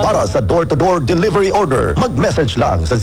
Para sa door-to-door delivery order, mag-message lang sa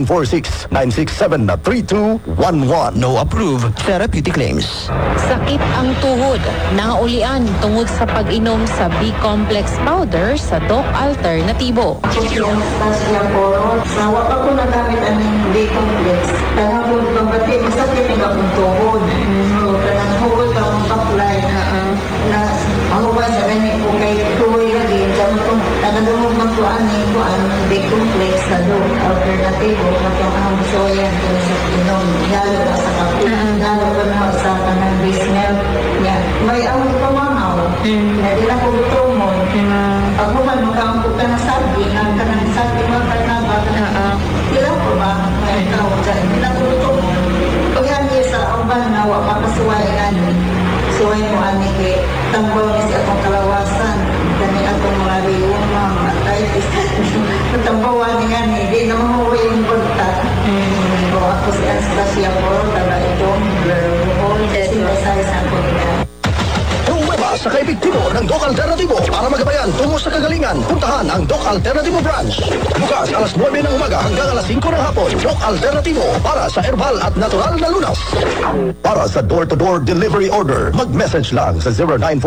0946-967-3211. No approved therapeutic claims. Sakit ang tuhod, naulian tungod sa pag-inom sa B-complex powder sa Doc Alternativo. Yung Anastasia Poro, nawa pa ko nagamit ang B-complex. Tanang po pambati, masakit ang akong tuhod. So, tanang hukot akong baklay na mahuwa sa ganyan po kay tuloy lagi. Tanang lumag ko ang B-complex sa Doc Alternativo. Katong ang soya kung sa inom, lalo na sa kape, lalo na sa kanang base milk. May awag pa mamaw, na di na ko gutomon. Pag human mo kang puta na sabi, ang kanang sabi mo kanaba, di lang ko ba? May tao dyan, di na ko gutomon. Pag yan sa uban na wak makasuway ani, suway mo ani kay tambol ni sa akong kalawasan, kani atong mga riyuma, arthritis. Tambawan ni ani, di na mahuwi yung bunta. So ako si Anastasia Poro, taga itong blur, synthesize ako niya. Pruweba sa kaibig timor ng Doc Alternativo para magabayan tungo sa kagalingan. Puntahan ang Doc Alternativo branch. Bukas alas 9 ng umaga hanggang alas 5 ng hapon. Doc Alternativo para sa herbal at natural na lunas. Para sa door-to-door delivery order, mag-message lang sa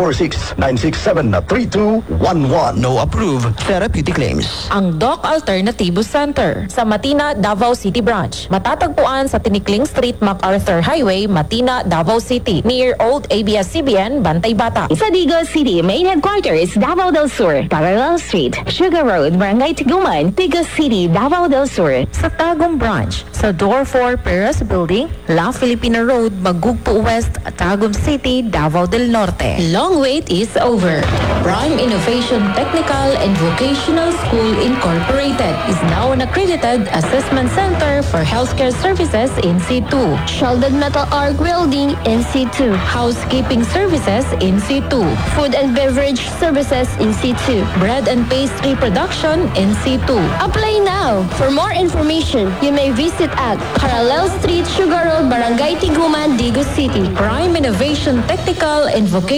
0946-967-3211. No approved therapeutic claims. Ang Doc Alternativo Center sa Matina, Davao City Branch. Matatagpuan sa Tinikling Street, MacArthur Highway, Matina, Davao City. Near Old ABS-CBN, Bantay Bata. Sa Digos City, main headquarters, Davao del Sur, Parallel Street, Sugar Road, Barangay Tiguman, Digos City, Davao del Sur. Sa Tagum Branch, sa Door 4 Perez Building, La Filipina Road, Magugpo West, Tagum City, Davao del Norte. Long wait is over. Prime Innovation Technical and Vocational School Incorporated is now an accredited assessment center for healthcare services in situ. Shielded Metal Arc Welding in situ. Housekeeping services in situ. Food and beverage services in situ. Bread and pastry production in situ. Apply now. For more information, you may visit at Parallel Street, Sugar Road, Barangay Tiguman, Digos City. Prime Innovation Technical and Vocational